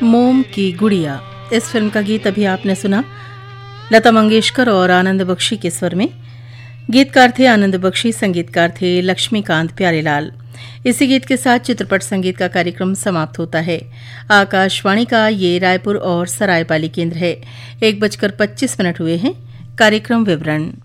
मोम की गुड़िया, इस फिल्म का गीत अभी आपने सुना लता मंगेशकर और आनंद बख्शी के स्वर में। गीतकार थे आनंद बख्शी, संगीतकार थे लक्ष्मीकांत प्यारेलाल। इसी गीत के साथ चित्रपट संगीत का कार्यक्रम समाप्त होता है। आकाशवाणी का ये रायपुर और सरायपाली केंद्र है। 1:25 हुए हैं। कार्यक्रम विवरण।